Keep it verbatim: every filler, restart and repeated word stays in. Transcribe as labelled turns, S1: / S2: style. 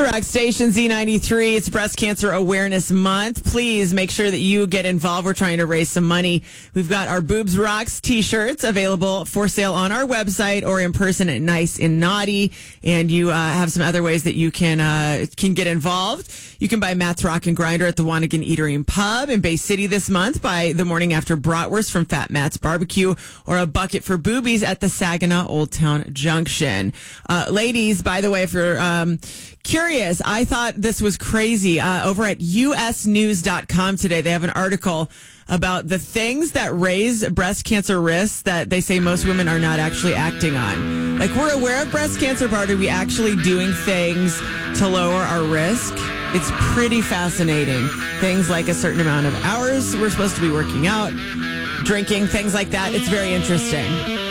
S1: The Rock Station Z ninety-three. It's Breast Cancer Awareness Month. Please make sure that you get involved. We're trying to raise some money. We've got our Boobs Rocks t-shirts available for sale on our website or in person at Nice and Naughty. And you uh, have some other ways that you can uh, can get involved. You can buy Matt's Rock and Grinder at the Wanigan Eatery and Pub in Bay City this month. Buy the morning after bratwurst from Fat Matt's Barbecue or a bucket for boobies at the Saginaw Old Town Junction. Uh, ladies, by the way, if you're um, curious, I thought this was crazy. Uh, over at U S news dot com today, they have an article about the things that raise breast cancer risks that they say most women are not actually acting on. Like, we're aware of breast cancer, but are we actually doing things to lower our risk? It's pretty fascinating. Things like a certain amount of hours we're supposed to be working out, drinking, things like that. It's very interesting.